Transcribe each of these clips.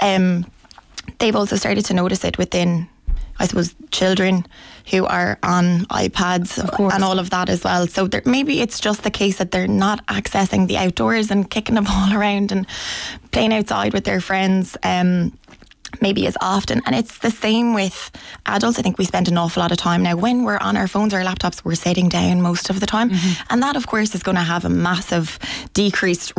they've also started to notice it within, I suppose, children who are on iPads and all of that as well. So maybe it's just the case that they're not accessing the outdoors and kicking the ball around and playing outside with their friends maybe as often. And it's the same with adults. I think we spend an awful lot of time now when we're on our phones or our laptops, we're sitting down most of the time. And that, of course, is going to have a massive decreased,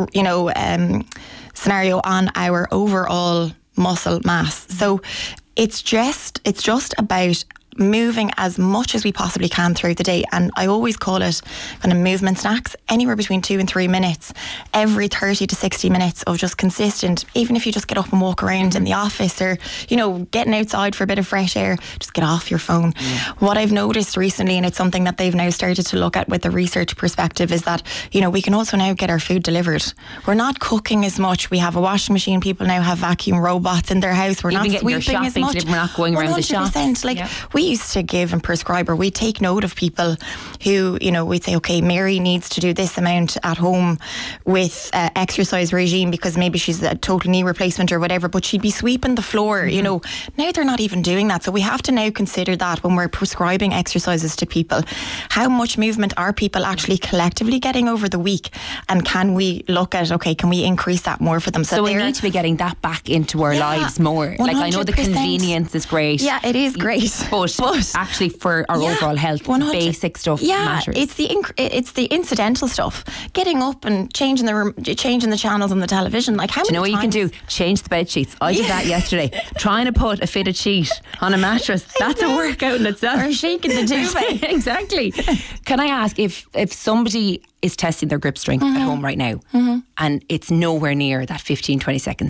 scenario on our overall muscle mass. So it's just about moving as much as we possibly can throughout the day. And I always call it kind of movement snacks, anywhere between 2 and 3 minutes every 30 to 60 minutes of just consistent, even if you just get up and walk around in the office or, getting outside for a bit of fresh air, just get off your phone. What I've noticed recently, and it's something that they've now started to look at with the research perspective, is that, we can also now get our food delivered. We're not cooking as much. We have a washing machine. People now have vacuum robots in their house. We're not sweeping as much. We're not going around 100%. The shops. We used to give and prescribe, or we take note of people who, we'd say, okay, Mary needs to do this amount at home with exercise regime because maybe she's a total knee replacement or whatever, but she'd be sweeping the floor, Now they're not even doing that. So we have to now consider that when we're prescribing exercises to people. How much movement are people actually collectively getting over the week? And can we look at, okay, can we increase that more for them? So we need to be getting that back into our lives more. 100%. I know the convenience is great. Yeah, it is great. But actually for our overall health, basic stuff matters. It's the incidental stuff. Getting up and changing the channels on the television. Like, how many you know what times? You can do? Change the bed sheets. I did that yesterday. Trying to put a fitted sheet on a mattress. That's a workout in itself. Or shaking the duvet. Exactly. Can I ask if somebody is testing their grip strength at home right now and it's nowhere near that 15-20 seconds,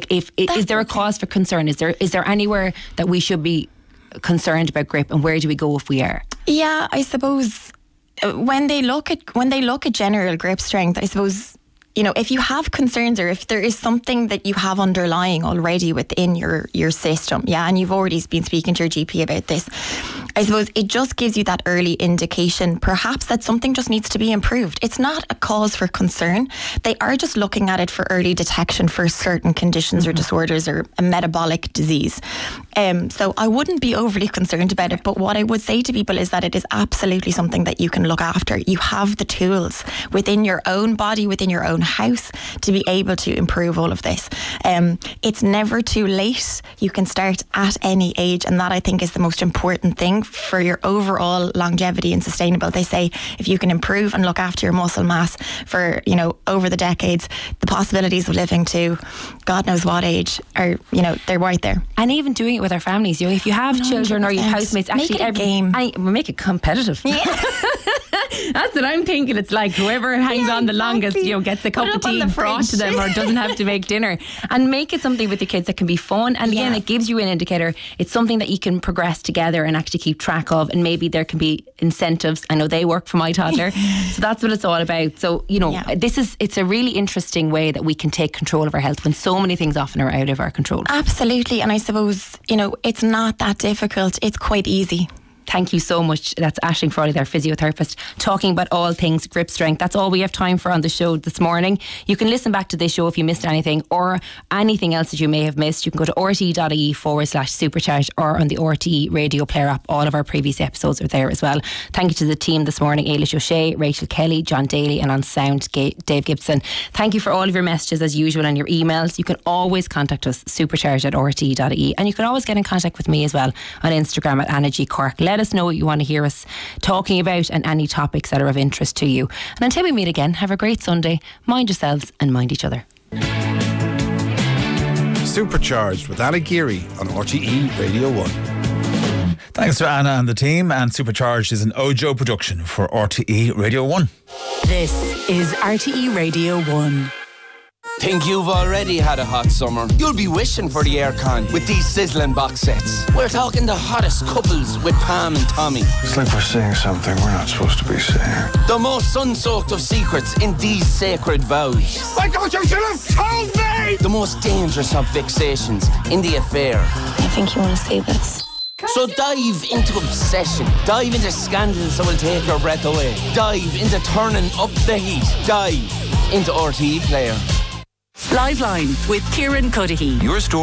is there a cause for concern? Is there anywhere that we should be concerned about grip, and where do we go if we are? Yeah, I suppose when they look at general grip strength, I suppose, if you have concerns or if there is something that you have underlying already within your system, and you've already been speaking to your GP about this, I suppose it just gives you that early indication perhaps that something just needs to be improved. It's not a cause for concern. They are just looking at it for early detection for certain conditions or disorders or a metabolic disease. So I wouldn't be overly concerned about it, but what I would say to people is that it is absolutely something that you can look after. You have the tools within your own body, within your own house, to be able to improve all of this. It's never too late. You can start at any age, and that, I think, is the most important thing for your overall longevity and sustainable. They say if you can improve and look after your muscle mass for, over the decades, the possibilities of living to God knows what age are, they're right there. And even doing it with our families, if you have 100%. Children or your housemates, actually make it a game. We make it competitive. Yeah. That's what I'm thinking. It's like whoever hangs on the longest, gets a cup of tea brought to them or doesn't have to make dinner. And make it something with the kids that can be fun. And again, it gives you an indicator. It's something that you can progress together and actually keep track of. And maybe there can be incentives. I know they work for my toddler. So that's what it's all about. So, it's a really interesting way that we can take control of our health when so many things often are out of our control. Absolutely. And I suppose, it's not that difficult. It's quite easy. Thank you so much. That's Aisling Frawley, their physiotherapist, talking about all things grip strength. That's all we have time for on the show this morning. You can listen back to this show if you missed anything or anything else that you may have missed. You can go to rte.ie/supercharge or on the RTE radio player app. All of our previous episodes are there as well. Thank you to the team this morning: Ailish O'Shea, Rachel Kelly, John Daly, and on sound, Dave Gibson. Thank you for all of your messages as usual and your emails. You can always contact us, supercharge@rte.ie, and you can always get in contact with me as well on Instagram at Anna G Cork. Let us know what you want to hear us talking about and any topics that are of interest to you. And until we meet again, have a great Sunday. Mind yourselves and mind each other. Supercharged with Anna Geary on RTE Radio 1. Thanks to Anna and the team. And Supercharged is an Ojo production for RTE Radio 1. This is RTE Radio 1. Think you've already had a hot summer? You'll be wishing for the aircon with these sizzling box sets. We're talking the hottest couples with Pam and Tommy. It's like we're seeing something we're not supposed to be seeing. The most sun-soaked of secrets in these sacred vows. Why don't you should have told me? The most dangerous of vexations in the affair. I think you want to say this. So dive into obsession. Dive into scandal so we'll take your breath away. Dive into turning up the heat. Dive into RTE Player. Liveline with Kieran Cuddihy. Your story.